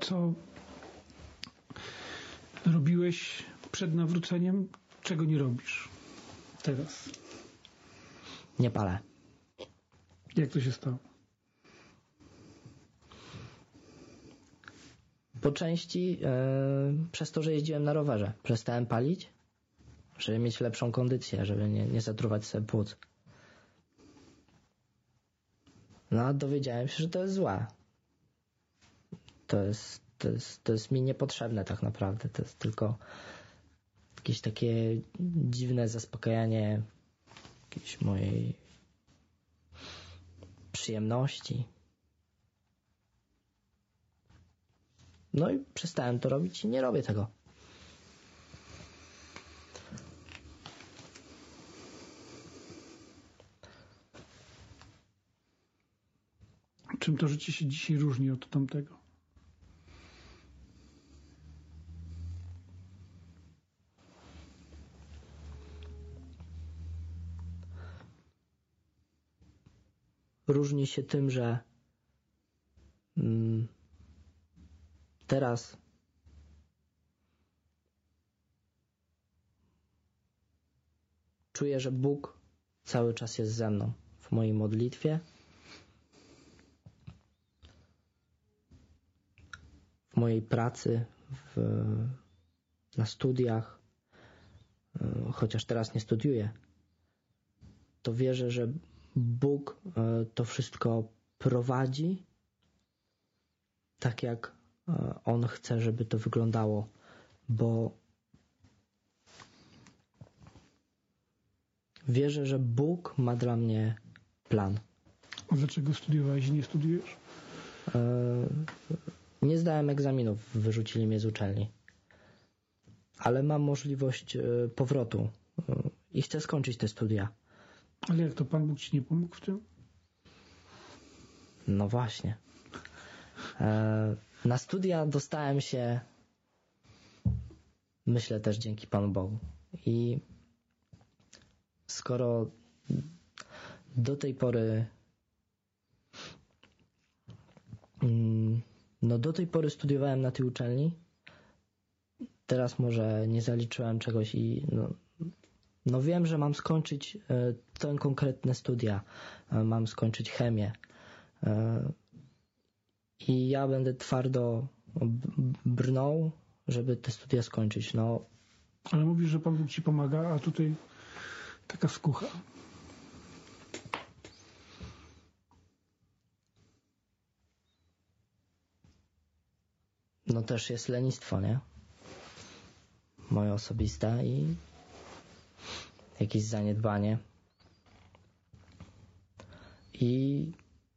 Co robiłeś przed nawróceniem? Czego nie robisz teraz? Nie palę. Jak to się stało? Po części przez to, że jeździłem na rowerze. Przestałem palić, żeby mieć lepszą kondycję, żeby nie zatruwać sobie płuc. No a dowiedziałem się, że to jest złe. To jest mi niepotrzebne tak naprawdę. To jest tylko jakieś takie dziwne zaspokajanie jakiejś mojej przyjemności. No i przestałem to robić i nie robię tego. Czym to życie się dzisiaj różni od tamtego? Różni się tym, że teraz czuję, że Bóg cały czas jest ze mną w mojej modlitwie, w mojej pracy, na studiach, chociaż teraz nie studiuję, to wierzę, że Bóg to wszystko prowadzi tak, jak On chce, żeby to wyglądało, bo wierzę, że Bóg ma dla mnie plan. A dlaczego studiowałeś i nie studiujesz? Nie zdałem egzaminów, wyrzucili mnie z uczelni. Ale mam możliwość powrotu i chcę skończyć te studia. Ale jak to Pan Bóg ci nie pomógł w tym? No właśnie. Na studia dostałem się, myślę, też dzięki Panu Bogu. I skoro do tej pory studiowałem na tej uczelni, teraz może nie zaliczyłem czegoś i no wiem, że mam skończyć te konkretne studia. Mam skończyć chemię. I ja będę twardo brnął, żeby te studia skończyć. No. Ale mówisz, że Pan Bóg ci pomaga, a tutaj taka skucha. No też jest lenistwo, nie? Moje osobiste i jakieś zaniedbanie. I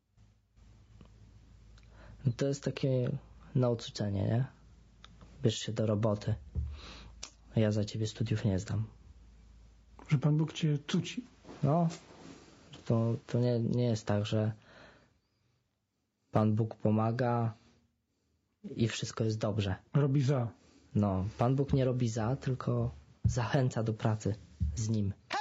to jest takie nauczenie, nie? Bierz się do roboty. Ja za ciebie studiów nie zdam. Że Pan Bóg cię cuci. No, to nie jest tak, że Pan Bóg pomaga i wszystko jest dobrze. Robi za. No, Pan Bóg nie robi za, tylko zachęca do pracy z Nim.